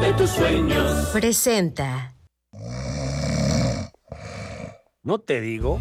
de tus sueños. Presenta. ¿No te digo?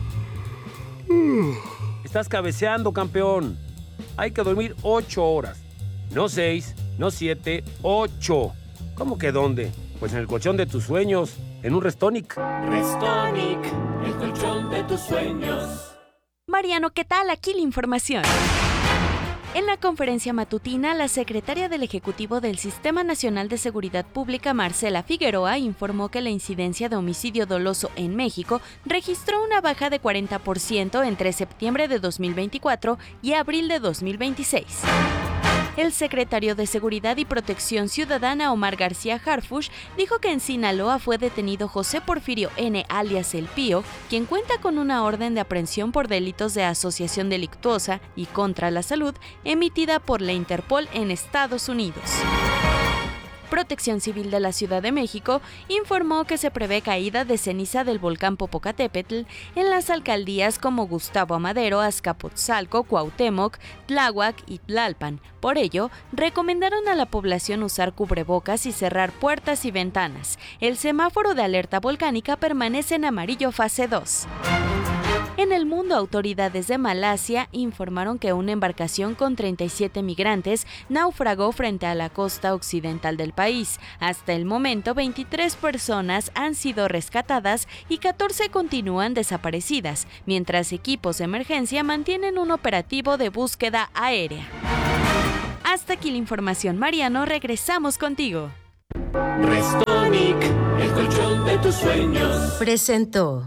Estás cabeceando, campeón. Hay que dormir 8 horas. No 6, no 7, 8. ¿Cómo que dónde? Pues en el colchón de tus sueños, en un Restonic. Restonic, el colchón de tus sueños. Mariano, ¿qué tal? Aquí la información. En la conferencia matutina, la secretaria del Ejecutivo del Sistema Nacional de Seguridad Pública, Marcela Figueroa, informó que la incidencia de homicidio doloso en México registró una baja de 40% entre septiembre de 2024 y abril de 2026. El secretario de Seguridad y Protección Ciudadana, Omar García Harfuch, dijo que en Sinaloa fue detenido José Porfirio N., alias El Pío, quien cuenta con una orden de aprehensión por delitos de asociación delictuosa y contra la salud emitida por la Interpol en Estados Unidos. Protección Civil de la Ciudad de México informó que se prevé caída de ceniza del volcán Popocatépetl en las alcaldías como Gustavo Amadero, Azcapotzalco, Cuauhtémoc, Tláhuac y Tlalpan. Por ello, recomendaron a la población usar cubrebocas y cerrar puertas y ventanas. El semáforo de alerta volcánica permanece en amarillo fase 2. En el mundo, autoridades de Malasia informaron que una embarcación con 37 migrantes naufragó frente a la costa occidental del país. Hasta el momento, 23 personas han sido rescatadas y 14 continúan desaparecidas, mientras equipos de emergencia mantienen un operativo de búsqueda aérea. Hasta aquí la información, Mariano, regresamos contigo. Restonic, el colchón de tus sueños. Presentó.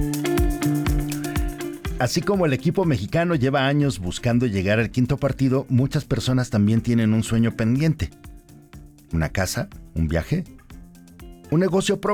Así como el equipo mexicano lleva años buscando llegar al quinto partido, muchas personas también tienen un sueño pendiente. Una casa, un viaje, un negocio propio.